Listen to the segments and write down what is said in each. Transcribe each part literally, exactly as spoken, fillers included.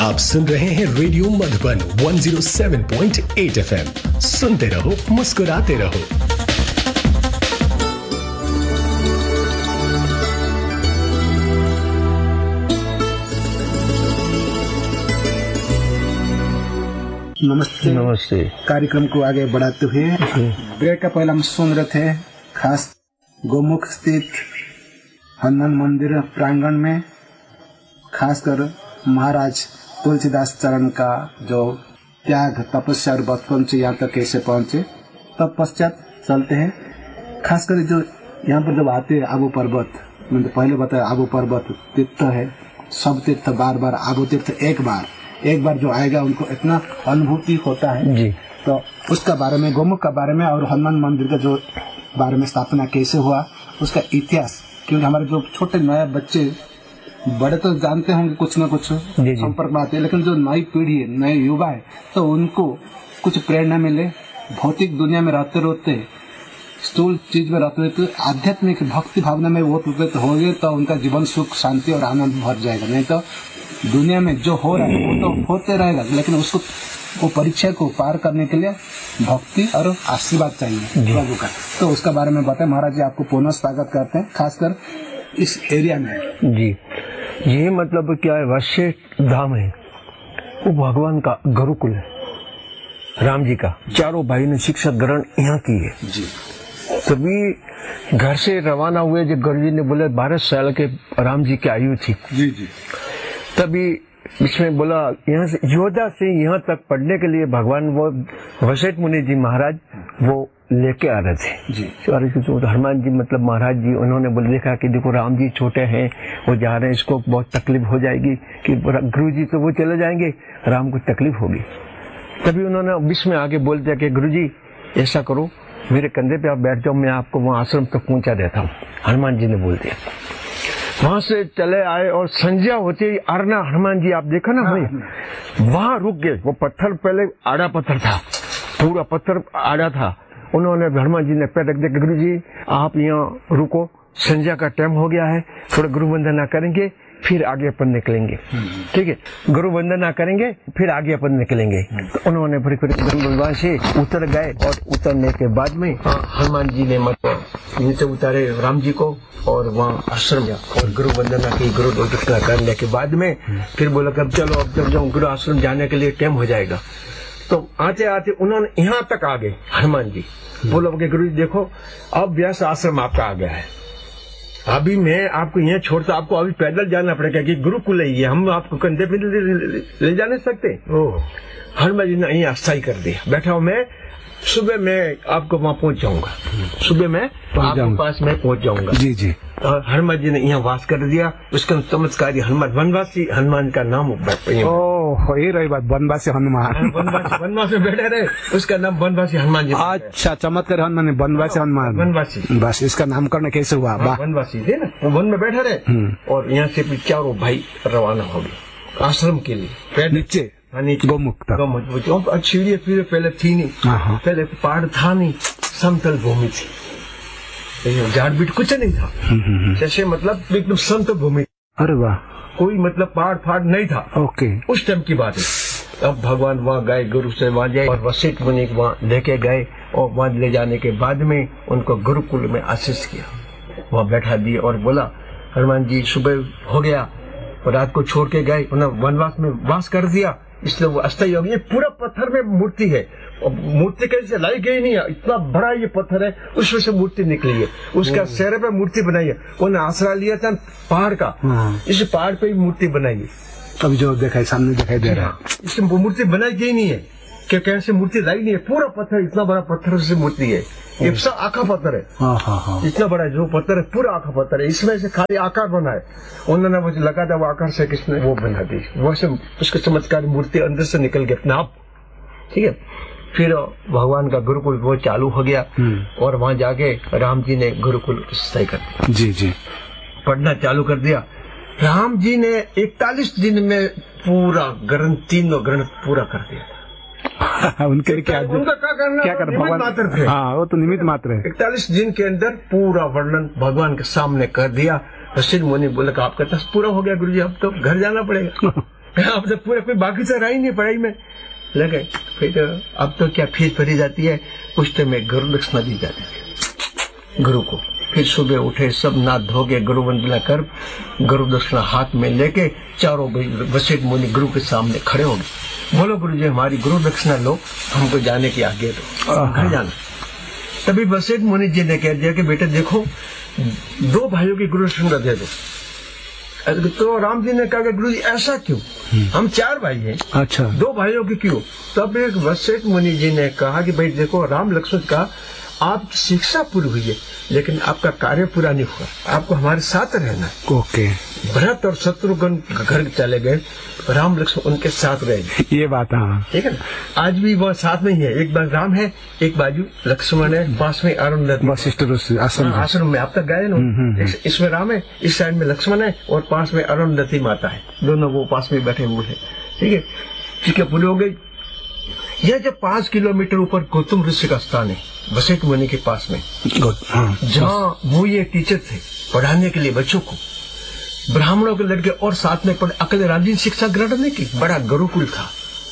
आप सुन रहे हैं रेडियो मधुबन एक सौ सात पॉइंट आठ एफएम। सुनते रहो, मुस्कुराते रहो। नमस्ते नमस्ते। कार्यक्रम को आगे बढ़ाते हुए ब्रेक का पहले हम सुन रहे थे खास गोमुख स्थित हनुमान मंदिर प्रांगण में खासकर महाराज तुलसीदास चरण का जो त्याग, तपस्या और बचपन से यहाँ तक कैसे पहुंचे, तब पश्चात चलते हैं। खासकर जो यहाँ पर जब आते हैं आबू पर्वत, मैंने तो पहले बताया आबू पर्वत तीर्थ है, सब तीर्थ बार बार, आबू तीर्थ एक बार एक बार जो आएगा उनको इतना अनुभूति होता है जी। तो उसका बारे में, गोमुख का बारे में और हनुमान मंदिर का जो बारे में स्थापना कैसे हुआ, उसका इतिहास, क्योंकि हमारे जो छोटे नए बच्चे, बड़े तो जानते होंगे कुछ न कुछ संपर्क में आते हैं, लेकिन जो नई पीढ़ी है, नए युवा है, तो उनको कुछ प्रेरणा मिले। भौतिक दुनिया में रहते रहते, स्थूल चीज में रहते रहते आध्यात्मिक भक्ति भावना में वो प्रवृत्त हो गए तो उनका जीवन सुख, शांति और आनंद भर जाएगा। नहीं तो दुनिया में जो हो रहा है वो तो होते रहेगा, लेकिन उसको वो परीक्षा को पार करने के लिए भक्ति और आशीर्वाद चाहिए प्रभु का। तो उसका बारे में बताएं महाराज जी। आपको पुनः स्वागत करते हैं खासकर इस एरिया में जी। ये मतलब क्या है, वशिष्ठ धाम है, वो भगवान का गुरुकुल है, राम जी का। चारों भाई ने शिक्षा ग्रहण यहाँ की है जी। तभी घर से रवाना हुए जब गुरु जी ने बोले बारह साल के राम जी की आयु थी जी जी। तभी इसमें बोला यहाँ से योद्धा से यहाँ तक पढ़ने के लिए भगवान वो वशिष्ठ मुनि जी महाराज वो लेके आ रहे थे जी। और तो हनुमान जी मतलब महाराज जी, उन्होंने बोल देखा कि देखो राम जी छोटे हैं, वो जा रहे हैं, इसको बहुत तकलीफ हो जाएगी कि गुरु जी तो वो चले जाएंगे, राम को तकलीफ होगी। तभी उन्होंने बीच में आगे बोल दिया कि गुरु जी ऐसा करो, मेरे कंधे पे आप बैठ जाओ, मैं आपको वहाँ आश्रम तक पहुंचा देता हूँ। हनुमान जी ने बोल दिया। वहां से चले आए और संध्या होती अरना, हनुमान जी आप देखा ना भाई, वहां रुक गए। वो पत्थर पहले आड़ा पत्थर था, पूरा पत्थर आड़ा था। उन्होंने हनुमान जी ने पैर रख दिया, गुरु जी आप यहाँ रुको, संध्या का टाइम हो गया है, थोड़ा गुरु वंदना करेंगे फिर आगे अपन निकलेंगे। ठीक है, गुरु वंदना करेंगे फिर आगे अपन निकलेंगे। तो उन्होंने फिर फिर गुरु से उतर गए और उतरने के बाद में हनुमान जी ने मतलब नीचे उतारे राम जी को और वहाँ आश्रम गया और गुरु वंदना की, गुरु दक्षिणा करने के बाद में फिर बोला कर चलो अब जब जाऊँ गुरु आश्रम जाने के लिए टाइम हो जाएगा। तो आते आते उन्होंने यहाँ तक आ गए हनुमान जी। बोलो गुरु जी देखो अब व्यास आश्रम आपका आ गया है, अभी मैं आपको यहाँ छोड़ता, आपको अभी पैदल जाना पड़ेगा कि गुरुकुल है ये, हम आपको कंधे पे ले जा नहीं सकते। हनुमान जी ने यहाँ अस्थायी कर दिया, बैठा हूँ मैं, सुबह मैं आपको वहाँ पहुँच जाऊंगा, सुबह मैं आपके पास में पहुँच जाऊंगा जी जी। और हनुमान जी ने यहाँ वास कर दिया। उसका चमत्कारी हनुमान, वनवासी हनुमान का नाम ओह ये रही बात, वनवासी हनुमान, वनवासी वनवास में बैठे रहे, उसका नाम वनवासी हनुमान जी। अच्छा, चमत्कार हनुमान, वनवासी हनुमान, वनवासी, बस इसका नामकरण कैसे हुआ? वनवासी थे ना, वन में बैठे रहे और यहाँ से चारों भाई रवाना हो गए आश्रम के लिए। नीचे गोमुख गोमुख सीढ़ी फिर पहले थी नहीं, पहले पहाड़ था नहीं, समतल भूमि थी, झाड़ बीट कुछ नहीं था, जैसे मतलब एकदम समतल भूमि। अरे वाह, कोई मतलब पहाड़ फाड़ नहीं था। ओके, उस टाइम की बात है। अब भगवान वहाँ गए, गुरु से वहाँ जाए और वशिष्ठ मुनि वहाँ लेके गए और वहाँ ले जाने के बाद में उनको गुरुकुल में आशीष किया, वहाँ बैठा दिए और बोला हनुमान जी सुबह हो गया और रात को छोड़ के गए, उन्होंने वनवास में वास कर दिया, इसलिए वो अस्थायी हो गया। ये पूरा पत्थर में मूर्ति है, मूर्ति कैसे लाई गई नहीं है, इतना बड़ा ये पत्थर है, उसमें से मूर्ति निकली है, उसका चेहरे पे मूर्ति बनाई है, उन्होंने आसरा लिया था पहाड़ का, इस पहाड़ पे मूर्ति बनाई है। अभी जो देखा सामने दिखाई दे रहा है, इसमें मूर्ति बनाई गई नहीं है कि कैसे मूर्ति लाई नहीं है, पूरा पत्थर, इतना बड़ा पत्थर से मूर्ति है, ये सब आखा पत्थर है। हाँ हाँ हाँ। इतना बड़ा जो पत्थर है पूरा आखा पत्थर है, इसमें से खाली आकार बना है, उन्होंने मुझे लगा था वो आकार से किसने वो बना दी, वो से उसके चमत्कार मूर्ति अंदर से निकल गया अपने आप। ठीक है, फिर भगवान का गुरुकुल वो चालू हो गया और वहाँ जाके राम जी ने गुरुकुल स्थायी कर दिया जी जी, पढ़ना चालू कर दिया। राम जी ने इकतालीस दिन में पूरा ग्रंथ, तीनों ग्रंथ पूरा कर दिया। उनके क्या उनका क्या करना, क्या कर भगवान मात्र थे। हाँ, वो तो निमित्त मात्र है। इकतालीस दिन के अंदर पूरा वर्णन भगवान के सामने कर दिया। वशिष्ठ मुनि बोले आपका तस पूरा हो गया गुरुजी, अब तो घर जाना पड़ेगा। अब तो पूरा कोई बाकी से रहा ही नहीं पढ़ाई में लगे। फिर अब तो क्या फीस भरी जाती है, पुष्ट में गुरु दक्षिणा दी जाती है गुरु को। फिर सुबह उठे, सब नाथ धो के गुरु वंदना कर गुरु दक्षिणा हाथ में लेके चारों वशिष्ठ मुनि गुरु के सामने खड़े हो गए। बोलो गुरु जी हमारी गुरु दक्षिणा लो, हमको जाने की आज्ञा दो, घर जाना। तभी वशिष्ठ मुनि जी ने कह दिया कि बेटे देखो दो भाइयों की गुरु दक्षिणा दे दो। तो राम जी ने कहा कि गुरु जी ऐसा क्यों, हम चार भाई हैं, अच्छा दो भाइयों की क्यों? तब एक वशिष्ठ मुनि जी ने कहा कि भाई देखो राम लक्ष्मण का आपकी शिक्षा पूरी हुई है लेकिन आपका कार्य पूरा नहीं हुआ, आपको हमारे साथ रहना है। ओके। भरत और शत्रुघ्न घर चले गए, राम लक्ष्मण उनके साथ रहे। ये बात हाँ ठीक है ना, आज भी वो साथ में ही है, एक बार राम है एक बाजू लक्ष्मण है, पास में अरुण वशिष्ठ आश्रम आश्रम में आप तक गए ना, इसमें राम है, इस साइड में लक्ष्मण है और पास में अरुणधति माता है, दोनों वो पास में बैठे हुए हैं। ठीक है ठीक है पूरी हो गई। यह जो पांच किलोमीटर ऊपर गौतम ऋषि का स्थान है वशिष्ठ मुनि के पास में, जहाँ वो ये टीचर थे पढ़ाने के लिए बच्चों को, ब्राह्मणों के लड़के और साथ में पढ़े, अकेले रामजी शिक्षा ग्रहण नहीं की, बड़ा गुरुकुल था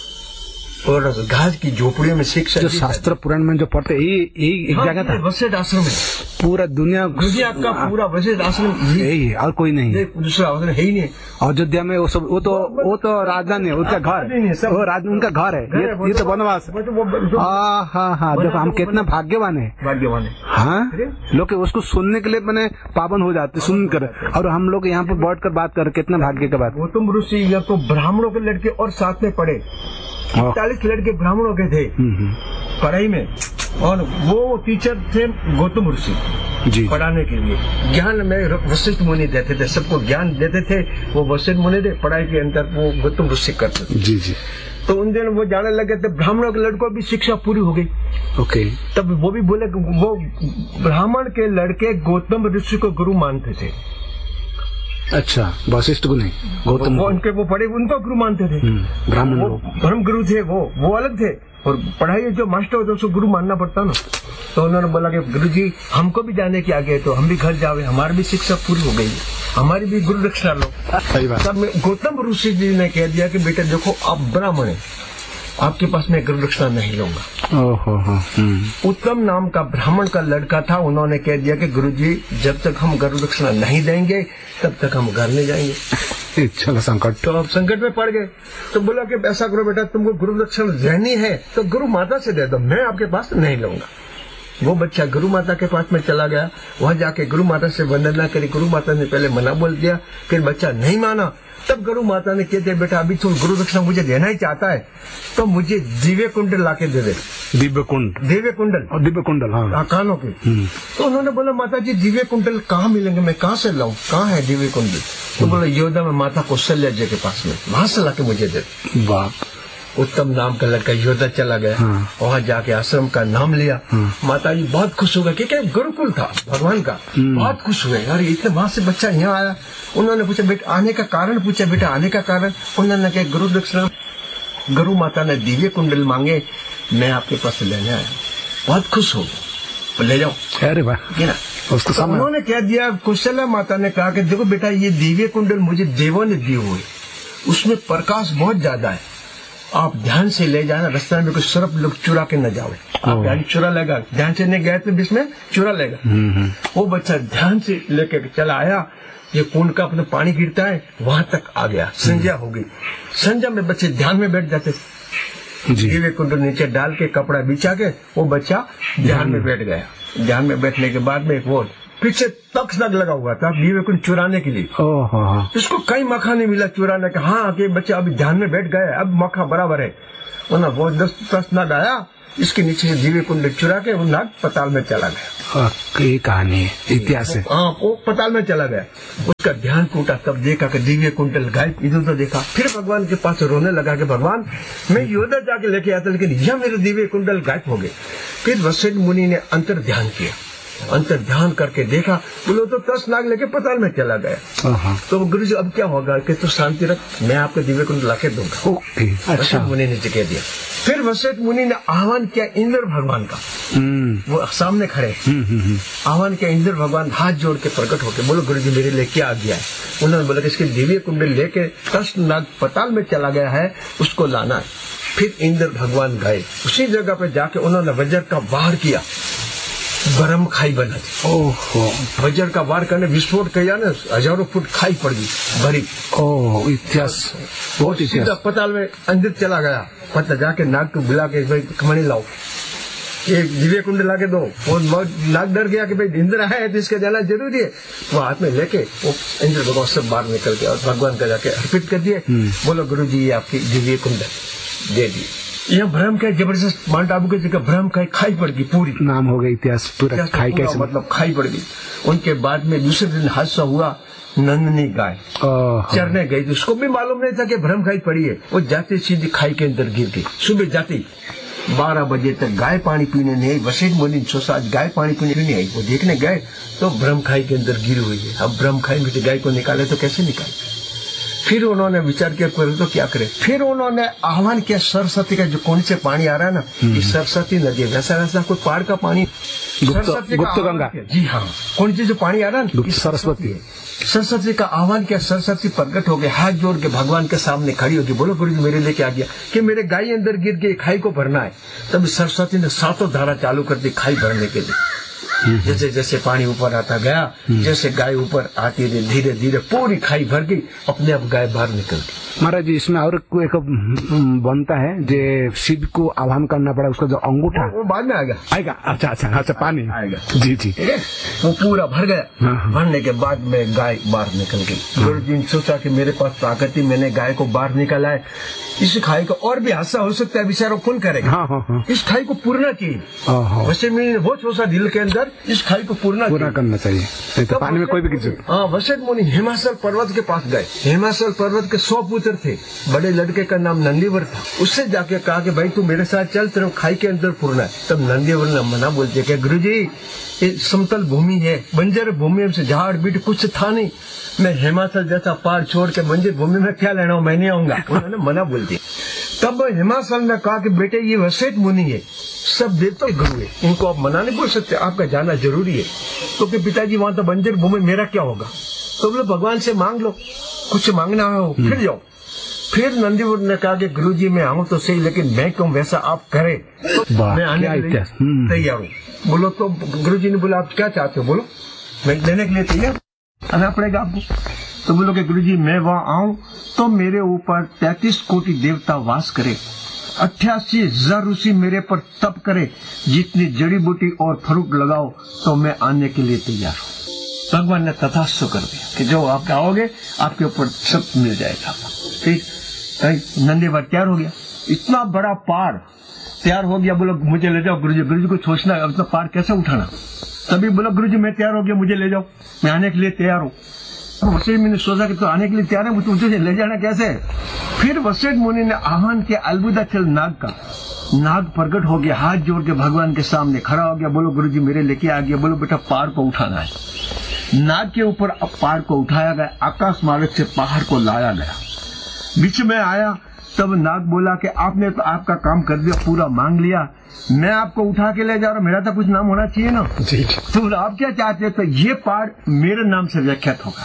और घास की झोपड़ियों में शिक्षा जो शास्त्र पुराण में जो पढ़ते यही एक जगह था वशिष्ठ आश्रम है, पूरा दुनिया दुनिया का पूरा वशिष्ठ आश्रम यही है और कोई नहीं, दूसरा आश्रम है ही नहीं। अयोध्या में वो सब वो तो वो तो राजधानी है, उसका घर वो राज उनका घर है, ये ये तो वनवास। हाँ हाँ हाँ देखो हम कितना भाग्यवान है, भाग्यवान है हाँ, लोग उसको सुनने के लिए मैंने पाबंद हो जाते सुनकर, और हम लोग यहाँ पर बैठ कर बात कर, कितना भाग्य की बात। गौतम ऋषि या तो ब्राह्मणों के लड़के और साथ में पढ़े, चालीस लड़के ब्राह्मणों के थे पढ़ाई में, और वो टीचर थे गौतम ऋषि पढ़ाने के लिए, ज्ञान में वशिष्ठ मुनि देते थे, सबको ज्ञान देते थे वो वशिष्ठ मुनि थे, पढ़ाई के अंदर वो गौतम ऋषि करते थे। जी जी। तो उन दिनों वो जाने लगे थे, ब्राह्मणों के लड़कों भी शिक्षा पूरी हो गई। ओके। तब वो भी बोले वो ब्राह्मण के लड़के गौतम ऋषि को गुरु मानते थे। अच्छा वशिष्ठ को नहीं, गौतम वो उनके वो पढ़े उनको गुरु मानते थे, ब्राह्मण वो धर्म गुरु थे, वो वो अलग थे, और पढ़ाई जो मास्टर होता है उसको गुरु मानना पड़ता ना। तो उन्होंने बोला कि गुरु जी हमको भी जाने की आगे, तो हम भी घर जावे, हमारी भी शिक्षा पूरी हो गई, हमारी भी गुरु दक्षिणा लो। तब गौतम ऋषि जी ने कह दिया कि बेटा देखो आप ब्राह्मण है, आपके पास मैं गुरु दक्षिणा नहीं लूंगा। ओहो उत्तम नाम का ब्राह्मण का लड़का था, उन्होंने कह दिया कि गुरुजी जब तक हम गुरु दक्षिणा नहीं देंगे तब तक हम घर नहीं जाएंगे। चलो संकट, तो अब संकट में पड़ गए। तो बोला कि ऐसा करो बेटा तुमको गुरु दक्षिणा देनी है तो गुरु माता से दे दो, मैं आपके पास नहीं लूंगा। वो बच्चा गुरु माता के पास में चला गया, वहां जाके गुरु माता से वंदना करी, गुरु माता ने पहले मना बोल दिया, फिर बच्चा नहीं माना, तब गुरु माता ने कहते बेटा अभी तो गुरु दक्षिणा मुझे देना ही चाहता है तो मुझे दिव्य कुंडल लाके दे दे। दिव्य कुंड दिव्य कुंडल और दिव्य कुंडल हाँ कानों के। तो उन्होंने बोला माता जी दिव्य कुंडल कहाँ मिलेंगे, मैं कहाँ से लाऊं, कहाँ है दिव्य कुंडल? तो बोला योद्धा में माता कौशल्या जी के पास में, वहां से लाके मुझे दे। बाप। उत्तम नाम का लड़का योद्धा चला गया, हाँ। वहाँ जाके आश्रम का नाम लिया, हाँ। माता जी बहुत खुश हो गए क्योंकि गुरुकुल था भगवान का, बहुत खुश हुए यार इतने वहां से बच्चा यहाँ आया। उन्होंने पूछा बेटा आने का कारण पूछा, बेटा आने का कारण, उन्होंने कहा गुरु दक्षिणा, गुरु माता ने दिव्य कुंडल मांगे, मैं आपके पास लेने आया। बहुत खुश हो गए, ले जाओ। अरे वाह। उसको तो उन्होंने कह दिया, कौशल्या माता ने कहा कि देखो बेटा ये दिव्य कुंडल मुझे देवों ने दिए हुए, उसमें प्रकाश बहुत ज्यादा है, आप ध्यान से ले जाना, रास्ते में कोई सरप लोग चुरा के न जाओ, आप ध्यान चुरा लेगा, ध्यान से नहीं गए तो बीच में चुरा लेगा। वो बच्चा ध्यान से लेके चला आया, ये कुंड का अपने पानी गिरता है वहां तक आ गया। संध्या हो गई, संध्या में बच्चे ध्यान में बैठ जाते, दिव्य कुंड नीचे डाल के कपड़ा बिछा के वो बच्चा ध्यान में बैठ गया। ध्यान में बैठने के बाद में वो पीछे तख्त लगा हुआ था दिव्य कुंड चुराने के लिए, इसको कई मौका नहीं मिला चुराने का। हाँ कि बच्चा अभी ध्यान में बैठ गया, अब मौका बराबर है, वरना वो दस दस नाग आया, इसके नीचे से दिव्य कुंड चुरा के वो नाग पताल में चला गया। ये कहानी है, इतिहास है। हाँ वो पताल में चला गया, उसका ध्यान टूटा, तब देखा कि दिव्य कुंडल गायब, इधर उधर देखा, फिर भगवान के पास रोने लगा कि भगवान मैं योद्धा जाके लेके आया था लेकिन यह मेरे दिव्य कुंडल गायब हो गए। फिर वशिष्ठ मुनि ने अंतर ध्यान किया, अंतर ध्यान करके देखा, बोलो तो दस नाग लेके पताल में चला गया। तो गुरु जी अब क्या होगा कि तो शांति रख, मैं आपके दिव्य कुंड लाके दूंगा। वशिष्ठ मुनि ने कह दिया। फिर वशिष्ठ मुनि ने आह्वान किया इंद्र भगवान का, वो सामने खड़े। आह्वान के इंद्र भगवान हाथ जोड़ के प्रकट होके बोलो गुरु जी मेरे लिए क्या आ गया है। उन्होंने बोला कि इसके दिव्य कुंडल लेके कष्ट नाग पताल में चला गया है, उसको लाना है। फिर इंद्र भगवान गए, उसी जगह पे जाके उन्होंने वज्र का वार किया, गरम खाई बना थी। ओहो, वज्र का वार करने विस्फोट किया ना, हजारों फुट खाई पड़ गई भरी। ओह, इतिहास बहुत इतिहास। पताल में अंदर चला गया, पता जाके नाग को बुला के भाई खमणी लाओ, ये दिव्य कुंड ला के दो। वो नाग डर गया कि भाई इंद्र आया है तो इसका जाना जरूरी है। वो हाथ में लेके वो इंद्र भगवान सब बाहर निकल गया और भगवान का जाके अर्पित कर दिए। बोलो गुरु जी ये आपकी दिव्य कुंड दे दी। यह भ्रम का जबरदस्त माउंट आबू की जगह भ्रम का खाई पड़ गई, पूरी नाम हो गई इतिहास पूरा खाई कैसे मतलब खाई पड़ गई। उनके बाद में दूसरे दिन हादसा हुआ, नंदनी गाय चरने गई थी, उसको भी मालूम नहीं था कि भ्रम खाई पड़ी है। वो जाते सीधी खाई के अंदर गिर गई। सुबह जाती बारह बजे तक गाय पानी पीने नहीं आई। वशिष्ठ मुनि सोचा आज गाय पानी पीने नहीं आई। वो देखने गए तो भ्रम खाई के अंदर गिरी हुई है। अब भ्रम खाई में से गाय को निकाले तो कैसे निकाले। फिर उन्होंने विचार किया करे तो क्या करे। फिर उन्होंने आह्वान किया सरस्वती का जो कौन से पानी आ रहा है ना, ये सरस्वती नदी है। वैसा वैसा कोई पहाड़ का पानी सरस्वती गुप्त गंगा, जी हाँ, कौन सी जो पानी आ रहा है ना सरस्वती है। सरस्वती का आह्वान किया, सरस्वती प्रकट हो गए, हाथ जोड़ के भगवान के सामने खड़ी होगी। बोलो गुरु जी मेरे लिए क्या गया कि मेरे गाय अंदर गिर गई, खाई को भरना है। तब सरस्वती ने सातों धारा चालू कर दी खाई भरने के लिए। जैसे जैसे पानी ऊपर आता गया, जैसे गाय ऊपर आती रही, धीरे धीरे पूरी खाई भर गई, अपने आप गाय बाहर निकल गई। महाराज जी इसमें और एक बनता है जो शिव को आह्वान करना पड़ा, उसका जो अंगूठा वो बाद में आएगा आएगा अच्छा अच्छा अच्छा पानी आएगा जी जी वो पूरा भर गया। भरने के बाद में गाय बाहर निकल गई। गुरु जी ने सोचा कि मेरे पास ताकत, मैंने गाय को बाहर निकाला है, इस खाई का और भी हादसा हो सकता है, बेचारा कौन करेगा। हाँ, हाँ, हाँ। इस खाई को पूरना चाहिए। वैसे मैंने वो सोचा दिल के अंदर इस खाई को पूरना पूरा करना चाहिए, तो पानी में कोई भी गिर। हाँ, वशिष्ठ मुनि हिमाचल पर्वत के पास गए। हिमाचल पर्वत के सौ पुत्र थे, बड़े लड़के का नाम नंदीवर था। उससे जाके कहा कि भाई तू मेरे साथ चल, तेरे खाई के अंदर पूरना है। तब नंदीवर ने मना बोलते कि गुरु जी ये समतल भूमि है, बंजर भूमि में से झाड़ बीट कुछ था नहीं, मैं हिमाचल जैसा पहाड़ छोड़ के बंजर भूमि में क्या लेना हूँ, मैं नहीं आऊंगा। उन्होंने मना बोल दिया। तब हिमाचल ने कहा कि बेटे ये वशिष्ठ मुनि है, सब देवता तो गुरु है, इनको आप मना नहीं बोल सकते, आपका जाना जरूरी है। तो कि पिताजी वहां तो बंजर भूमि, मेरा क्या होगा। तो बोले भगवान से मांग लो, कुछ मांगना हो फिर जाओ। फिर नंदीवर ने कहा कि गुरु जी मैं आऊँ तो सही, लेकिन मैं क्यों वैसा आप करे तो मैं आने के लिए तैयार हूँ। बोलो तो गुरु जी ने बोला आप क्या चाहते हो, बोलो मैं देने के लिए तैयार, आना पड़ेगा आपको। तो बोलो कि गुरु जी मैं वहाँ आऊँ तो मेरे ऊपर तैतीस कोटि देवता वास करे, अट्ठासी हजार ऋषि मेरे पर तप करे, जितनी जड़ी बूटी और फ्रूट लगाओ तो मैं आने के लिए तैयार हूँ। भगवान ने तथास्तु कर दिया कि जो आप आओगे आपके ऊपर सब मिल जाएगा। ठीक, नंदीवर तैयार हो गया, इतना बड़ा पहाड़ तैयार हो गया। बोलो मुझे ले जाओ गुरु जी, गुरु जी को सोचना अब तो पहाड़ कैसे उठाना। तभी बोला गुरु जी मैं तैयार हो गया, मुझे ले जाओ, मैं आने के लिए तैयार हूँ। वशिष्ठ मुनि ने सोचा कि तो आने के लिए तैयार है, मुझे ले जाना कैसे। फिर वशिष्ठ मुनि ने आह्वान किया अलबुदाचल नाग का। नाग प्रकट हो गया, हाथ जोड़ के भगवान के सामने खड़ा हो गया। बोलो गुरु जी मेरे लेके आ गया। बोलो बेटा पहाड़ को उठाना है। नाग के ऊपर पहाड़ को उठाया गया, आकाश मार्ग से पहाड़ को लाया गया। बीच में आया तब नाग बोला कि आपने तो आपका काम कर दिया, पूरा मांग लिया, मैं आपको उठा के ले जा रहा हूँ, मेरा तो कुछ नाम होना चाहिए ना। जी तो आप क्या चाहते हैं। तो ये पहाड़ मेरे नाम से व्याख्यात होगा।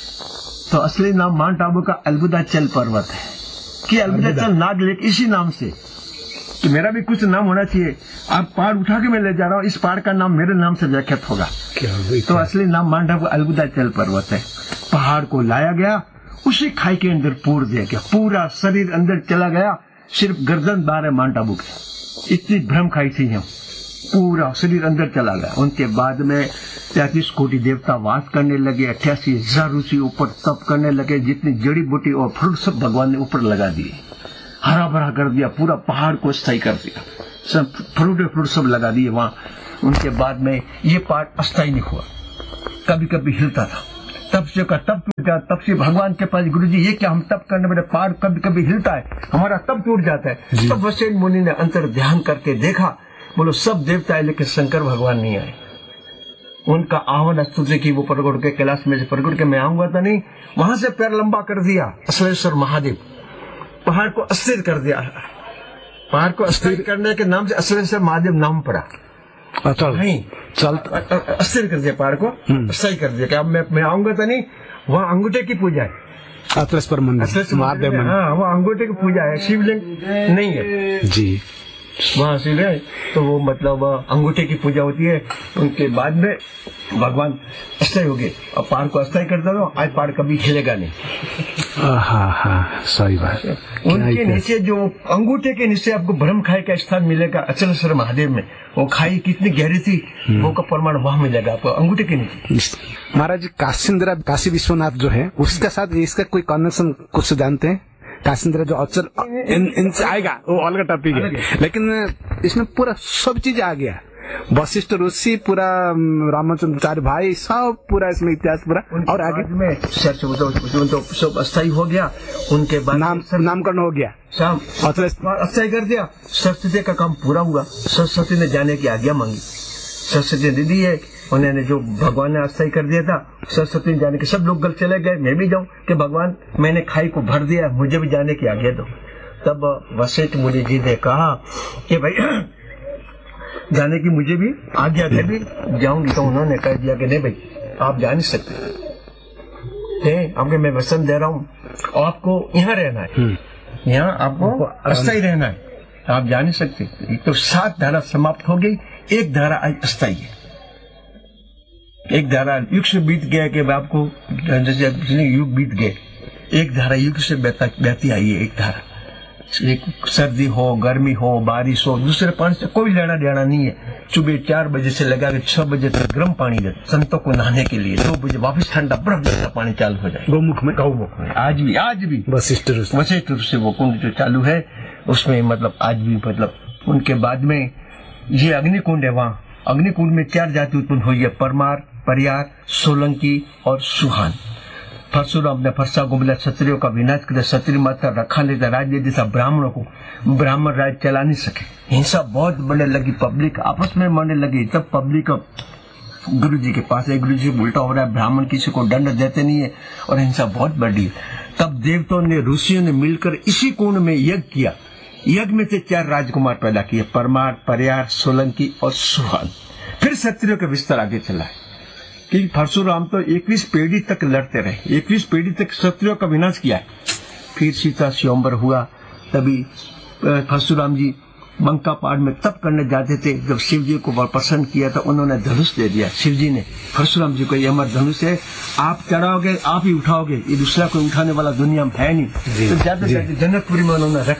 तो असली नाम माउंट आबू का अलबुदाचल पर्वत है कि अलबुदाचल नाग लेक, इसी नाम से कि मेरा भी कुछ नाम होना चाहिए। आप पहाड़ उठा के मैं ले जा रहा हूँ, इस पहाड़ का नाम मेरे नाम से व्याख्यात होगा। तो असली नाम माउंट आबू अलबुदाचल पर्वत है। पहाड़ को लाया गया, उसी खाई के अंदर पूर दिया गया, पूरा शरीर अंदर चला गया, सिर्फ गर्दन बाहर है माउंट आबू की। इतनी भ्रम खाई थी हम, पूरा शरीर अंदर चला गया। उनके बाद में तैतीस कोटि देवता वास करने लगे, अट्ठासी हजार ऋषि ऊपर तप करने लगे, जितनी जड़ी बूटी और फ्रूट सब भगवान ने ऊपर लगा दिए, हरा भरा कर दिया, पूरा पहाड़ को स्थायी कर दिया, सब फ्रूट फ्रूट सब लगा दिए वहां। उनके बाद में ये पहाड़ अस्थायी नहीं हुआ, कभी कभी हिलता था, तब से का तब टूट गया। तब से भगवान के पास गुरु जी ये क्या हम तप करने वाले पहाड़ कभी कभी हिलता है, हमारा तब टूट जाता है। तब वशिष्ठ मुनि ने अंतर ध्यान करके देखा, बोलो सब देवता है लेकिन शंकर भगवान नहीं आए। उनका आह्वान स्तुति की, वो प्रगट के कैलाश में से प्रगट के मैं आऊंगा तो नहीं, वहां से पैर लंबा कर दिया असलेश्वर महादेव, पहाड़ को अस्थिर कर दिया। पहाड़ को अस्थिर करने के नाम से असलेश्वर महादेव नाम पड़ा। अच्छा नहीं चल अस्थिर कर दिया पहाड़ को, सही कर दिया कि अब मैं मैं आऊंगा तो नहीं, वहाँ अंगूठे की पूजा है, अतलेश्वर मंदिर महादेव मंदिर, हाँ वो अंगूठे की पूजा है, शिवलिंग नहीं है जी वहाँ शिव है, तो वो मतलब अंगूठे की पूजा होती है। उनके बाद में भगवान अस्थायी हो गए, अब पहाड़ को अस्थायी कर दो, आज पहाड़ कभी हिलेगा नहीं। हाँ हाँ सही बात। उनके नीचे जो अंगूठे के नीचे आपको ब्रह्म खाई का स्थान मिलेगा अचलेश्वर महादेव में, वो खाई कितनी गहरी थी वो का प्रमाण वहाँ मिलेगा आपको अंगूठे के नीचे। महाराज जी काशीन्द्रा काशी विश्वनाथ जो है उसके साथ इसका कोई कनेक्शन कुछ जानते हैं? काशीन्द्रा जो अचल इन, इनसे आएगा वो अलग टॉपिक है, लेकिन इसमें पूरा सब चीज आ गया, वशिष्ठ ऋषि पूरा रामचंद्र चार भाई सब पूरा इसमें इतिहास पूरा, और आगे में तो सब अस्थायी हो गया। उनके बाद नाम नामकरण हो गया, शाम अस्थायी कर दिया। सरस्वती का काम पूरा हुआ, सरस्वती ने जाने की आज्ञा मांगी, सरस्वती ने दी है, उन्होंने जो भगवान ने अस्थायी कर दिया था, सरस्वती ने जाने के सब लोग गल चले गए, मैं भी जाऊं कि भगवान मैंने खाई को भर दिया, मुझे भी जाने की आज्ञा दो। तब वशिष्ठ मुनि जी ने कहा कि भाई जाने की मुझे भी आज्ञा दे, भी जाऊंगी। तो उन्होंने कह दिया कि नहीं भाई आप जा नहीं सकते, आपके मैं वचन दे रहा हूँ, आपको यहाँ रहना है, यहाँ आपको अस्थायी रहना है, आप जा नहीं सकते। तो सात धारा समाप्त हो गई, एक धारा आज अस्थायी है। एक धारा युग से बीत गया कि आपको जैसे युग बीत गए, एक धारा युग से बहती आई है। एक धारा, एक सर्दी हो, गर्मी हो, बारिश हो, दूसरे पानी से कोई लेना देना नहीं है। सुबह चार बजे से लगा के छह बजे तक गर्म पानी दे संतों को नहाने के लिए, दो बजे वापस ठंडा बर्फ जैसा पानी चालू हो जाए गौमुख में। गौमुख में आज भी आज भी वशिष्ठ वशिष्ठ से वो कुंड जो चालू है उसमें मतलब आज भी मतलब उनके बाद में ये अग्निकुंड है। वहाँ अग्निकुंड में चार जाति उत्पन्न हुई है, परमार, परियार, सोलंकी और सुहान। परशुराम ने फरसा गोबला क्षत्रियों का विनाश कर क्षत्रिय माता रखा लेता राज दे दिया ब्राह्मणों को, ब्राह्मण राज चला नहीं सके, हिंसा बहुत बढ़ने लगी, पब्लिक आपस में मरने लगी। तब पब्लिक गुरु जी के पास है, गुरु जी उल्टा हो रहा है, ब्राह्मण किसी को दंड देते नहीं है और हिंसा बहुत बढ़ी। तब देवताओं ने ऋषियों ने मिलकर इसी कुंड में यज्ञ किया, यज्ञ में से चार राजकुमार पैदा किए, परमार, परियार, सोलंकी और सुहान। फिर क्षत्रियों का विस्तार आगे चला है कि परशुराम तो इक्कीस पीढ़ी तक लड़ते रहे, इक्कीस पीढ़ी तक क्षत्रियों का विनाश किया है। फिर सीता स्वयंवर हुआ, तभी परशुराम जी बंका पहाड़ में तप करने जाते थे। जब शिव जी को प्रसन्न किया तो उन्होंने धनुष दे दिया। शिव जी ने परशुराम जी को, ये हमारा धनुष है, आप चढ़ाओगे आप ही उठाओगे, ये दूसरा कोई उठाने वाला दुनिया में है नहीं। तो जाते जाते जनकपुरी में उन्होंने रख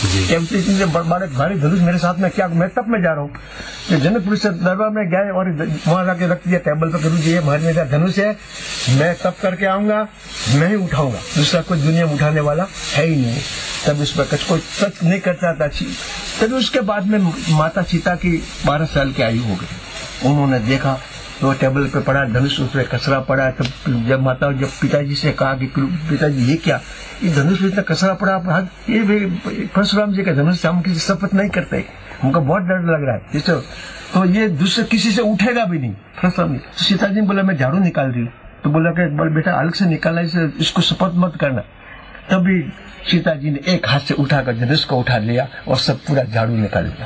दिया, बड़े भारी धनुष मेरे साथ में, क्या मैं तप में जा रहा हूँ। तो जनकपुरी से दरबार में गए और वहां जाके रख दिया टेबल पर, गुरु जी ये हमारे मेरा धनुष है, मैं तप करके आऊंगा, मैं ही उठाऊंगा, दूसरा कोई दुनिया में उठाने वाला है ही नहीं। तब इस पर कोई टच नहीं करता था। तभी उसके बाद में माता सीता की बारह साल की आयु हो गई, उन्होंने देखा तो टेबल पे पड़ा धनुष, उस पर कचरा पड़ा। तब जब माता जब पिताजी से कहा कि पिताजी ये क्या, ये धनुष में इतना कचरा पड़ा, आप ये परशुराम जी का धनुष से हम किसी शपथ नहीं करते, हमको बहुत डर लग रहा है जिससे, तो ये दूसरे किसी से उठेगा भी नहीं। परशुराम तो सीता जी ने बोला मैं झाड़ू निकाल रही हूँ, तो बोला कि बेटा अलग से निकालना, इसे इसको शपथ मत करना। तभी सीता जी ने एक हाथ से उठाकर धनुष को उठा लिया और सब पूरा झाड़ू निकाल लिया।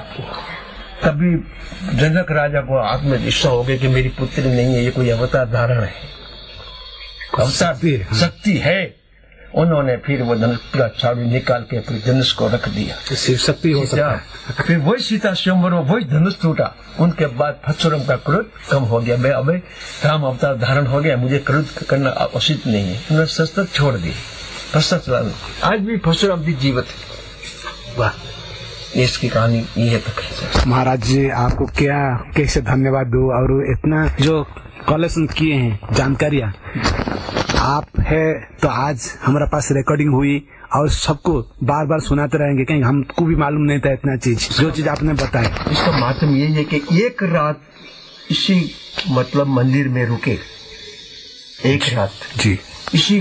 तभी जनक राजा को आत्मविश्वास हो गया कि मेरी पुत्री नहीं है, ये कोई अवतार धारण है, अवतार शक्ति है। उन्होंने फिर वो धनुष पूरा झाड़ू निकाल के फिर धनुष को रख दिया, शिव शक्ति हो सकता है। फिर वही सीता स्वयंवर, वही धनुष टूटा। उनके बाद परशुराम का क्रोध कम हो गया, मैं अब राम अवतार धारण हो गया, मुझे क्रोध करना उचित नहीं है, उन्होंने शस्त्र छोड़ दिए। आज भी परशुराम जी जीवित है। वाह, इसकी कहानी ये तक है। महाराज जी आपको क्या कैसे धन्यवाद दो, और इतना जो कलेक्शन किए हैं जानकारियां आप है, तो आज हमारे पास रिकॉर्डिंग हुई और सबको बार बार सुनाते रहेंगे, कहीं हमको भी मालूम नहीं था इतना चीज, जो चीज आपने बताया। इसका माध्यम ये है कि एक रात इसी मतलब मंदिर में रुके, एक रात जी इसी